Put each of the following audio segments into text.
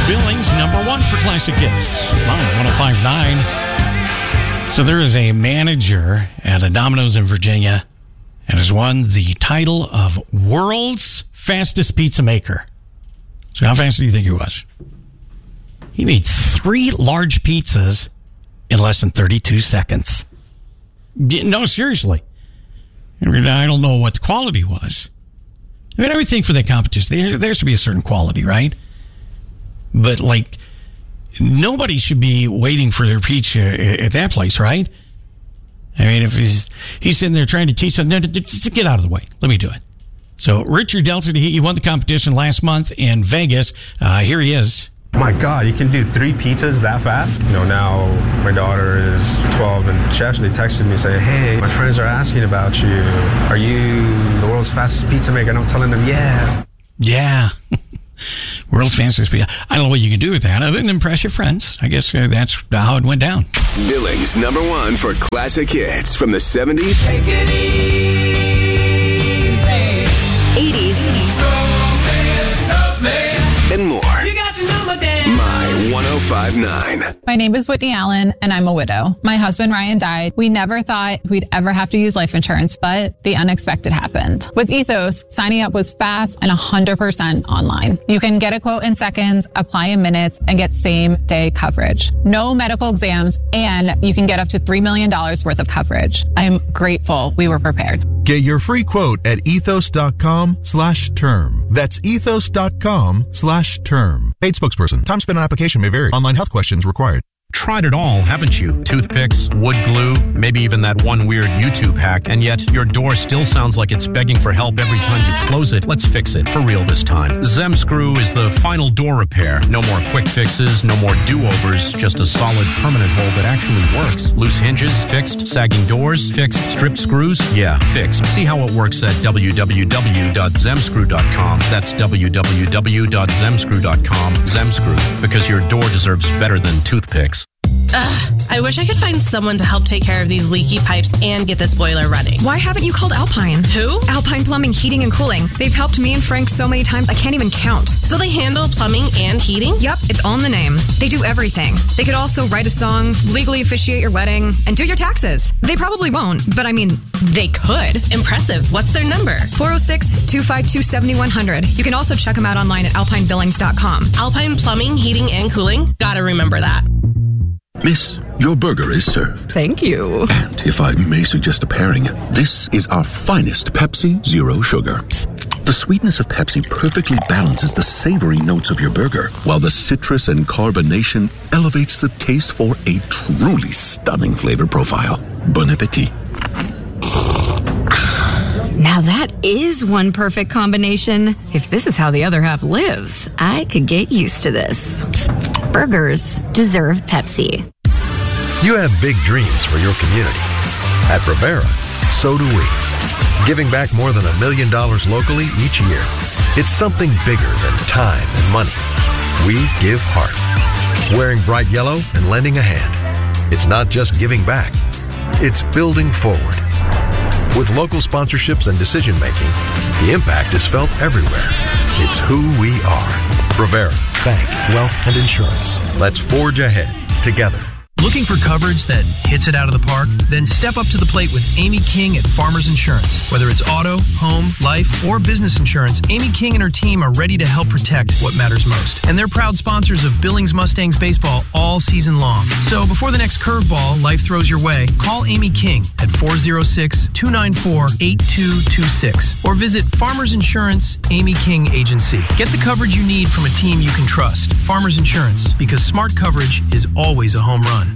Billings, number one for classic hits. On 105.9. So there is a manager at a Domino's in Virginia and has won the title of World's Fastest Pizza Maker. So how fast do you think he was? He made 3 large pizzas in less than 32 seconds. No, seriously. I don't know what the quality was. I mean, everything for that competition, there should be a certain quality, right? But, like, nobody should be waiting for their pizza at that place, right? I mean, if he's sitting there trying to teach them, no, just get out of the way. Let me do it. So, Richard Delton, he won the competition last month in Vegas. Here he is. My God, you can do 3 pizzas that fast? You know, now my daughter is 12 and she actually texted me saying, hey, my friends are asking about you. Are you the world's fastest pizza maker? And I'm telling them, yeah. Yeah. World's fastest pizza. I don't know what you can do with that other than impress your friends. I guess that's how it went down. Billings, number one for classic hits from the 70s. Take it easy. 80s. And more. My 105.9. My name is Whitney Allen, and I'm a widow. My husband, Ryan, died. We never thought we'd ever have to use life insurance, but the unexpected happened. With Ethos, signing up was fast and 100% online. You can get a quote in seconds, apply in minutes, and get same-day coverage. No medical exams, and you can get up to $3 million worth of coverage. I'm grateful we were prepared. Get your free quote at ethos.com/term. That's ethos.com/term. Paid spokesperson. Time spent on application may vary. Online health questions required. Tried it all, haven't you? Toothpicks, wood glue, maybe even that one weird YouTube hack, and yet your door still sounds like it's begging for help every time you close it. Let's fix it for real this time. Zemscrew is the final door repair. No more quick fixes, no more do-overs, just a solid permanent hole that actually works. Loose hinges, fixed. Sagging doors, fixed. Stripped screws, yeah, fixed. See how it works at www.zemscrew.com. That's www.zemscrew.com. Zemscrew, because your door deserves better than toothpicks. I wish I could find someone to help take care of these leaky pipes and get this boiler running. Why haven't you called Alpine? Who? Alpine Plumbing, Heating, and Cooling. They've helped me and Frank so many times I can't even count. So they handle plumbing and heating? Yep, it's all in the name. They do everything. They could also write a song, legally officiate your wedding, and do your taxes. They probably won't, but I mean, they could. Impressive. What's their number? 406-252-7100. You can also check them out online at alpinebillings.com. Alpine Plumbing, Heating, and Cooling? Gotta remember that. Miss, your burger is served. Thank you. And if I may suggest a pairing, this is our finest Pepsi Zero Sugar. The sweetness of Pepsi perfectly balances the savory notes of your burger, while the citrus and carbonation elevates the taste for a truly stunning flavor profile. Bon appetit. Now that is one perfect combination. If this is how the other half lives, I could get used to this. Burgers deserve Pepsi. You have big dreams for your community. At Brevera, so do we. Giving back more than $1 million locally each year. It's something bigger than time and money. We give heart. Wearing bright yellow and lending a hand. It's not just giving back. It's building forward. With local sponsorships and decision-making, the impact is felt everywhere. It's who we are. Brevera, Bank, Wealth, and Insurance. Let's forge ahead together. Looking for coverage that hits it out of the park? Then step up to the plate with Amy King at Farmers Insurance. Whether it's auto, home, life, or business insurance, Amy King and her team are ready to help protect what matters most. And they're proud sponsors of Billings Mustangs baseball all season long. So before the next curveball life throws your way, call Amy King at 406-294-8226 or visit Farmers Insurance Amy King Agency. Get the coverage you need from a team you can trust. Farmers Insurance, because smart coverage is always a home run.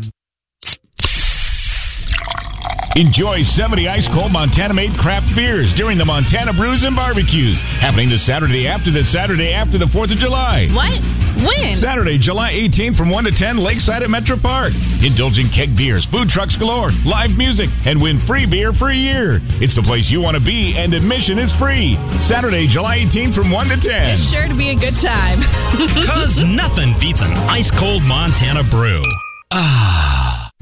Enjoy 70 ice-cold Montana-made craft beers during the Montana Brews and Barbecues, happening the Saturday after the 4th of July. What? When? Saturday, July 18th from 1 to 10, Lakeside at Metro Park. Indulge in keg beers, food trucks galore, live music, and win free beer for a year. It's the place you want to be, and admission is free. Saturday, July 18th from 1 to 10. It's sure to be a good time. Because nothing beats an ice-cold Montana brew.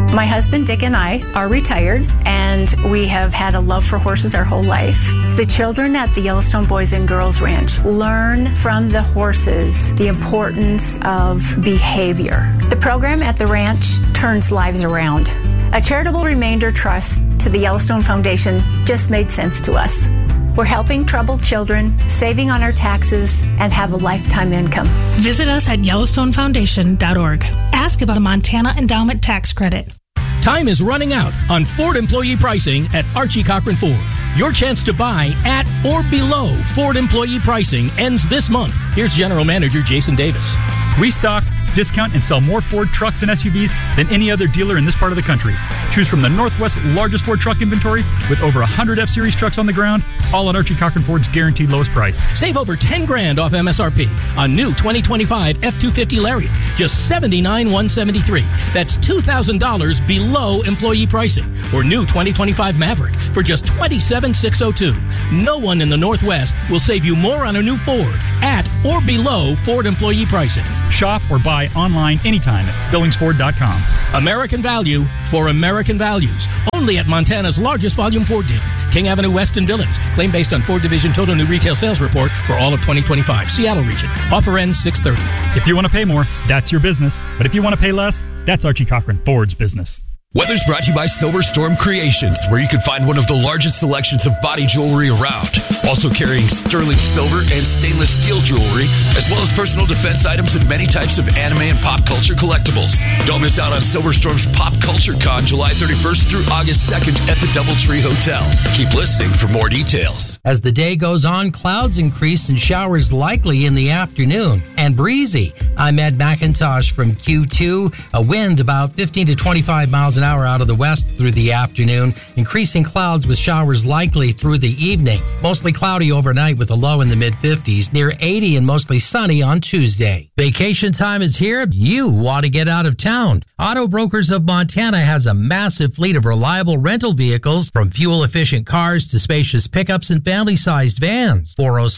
My husband Dick and I are retired, and we have had a love for horses our whole life. The children at the Yellowstone Boys and Girls Ranch learn from the horses the importance of behavior. The program at the ranch turns lives around. A charitable remainder trust to the Yellowstone Foundation just made sense to us. We're helping troubled children, saving on our taxes, and have a lifetime income. Visit us at YellowstoneFoundation.org. Ask about the Montana Endowment Tax Credit. Time is running out on Ford employee pricing at Archie Cochran Ford. Your chance to buy at or below Ford employee pricing ends this month. Here's General Manager Jason Davis. We stock, discount, and sell more Ford trucks and SUVs than any other dealer in this part of the country. Choose from the Northwest's largest Ford truck inventory with over 100 F-Series trucks on the ground, all at Archie Cochran Ford's guaranteed lowest price. Save over $10,000 off MSRP on new 2025 F-250 Lariat, just $79,173. That's $2,000 below employee pricing. Or new 2025 Maverick for just $27,602. No one in the Northwest will save you more on a new Ford at or below Ford employee pricing. Shop or buy online anytime at BillingsFord.com. American value for American values. Only at Montana's largest volume Ford dealer, King Avenue West in Billings. Claim based on Ford Division Total New Retail Sales Report for all of 2025. Seattle region. Offer ends 6/30. If you want to pay more, that's your business. But if you want to pay less, that's Archie Cochran Ford's business. Weather's brought to you by Silver Storm Creations, where you can find one of the largest selections of body jewelry around. Also carrying sterling silver and stainless steel jewelry, as well as personal defense items and many types of anime and pop culture collectibles. Don't miss out on Silver Storm's Pop Culture Con July 31st through August 2nd at the Doubletree Hotel. Keep listening for more details. As the day goes on, clouds increase and showers likely in the afternoon and breezy. I'm Ed McIntosh from Q2. A wind about 15 to 25 miles an hour out of the west through the afternoon. Increasing clouds with showers likely through the evening. Mostly cloudy overnight with a low in the mid-50s, near 80 and mostly sunny on Tuesday. Vacation time is here. You want to get out of town. Auto Brokers of Montana has a massive fleet of reliable rental vehicles, from fuel-efficient cars to spacious pickups and family-sized vans.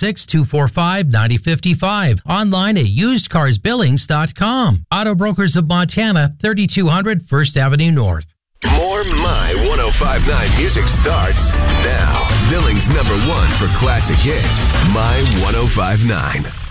406-245-9055. Online at usedcarsbillings.com. Auto Brokers of Montana, 3200 First Avenue North. More My 105.9 music starts now. Billings #1 for classic hits. My 105.9.